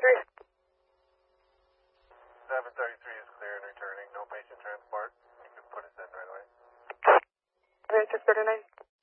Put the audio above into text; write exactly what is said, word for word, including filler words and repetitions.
thirty-three. seven thirty-three is clear and returning. No patient transport. You can put us in right away. seven six thirty-nine.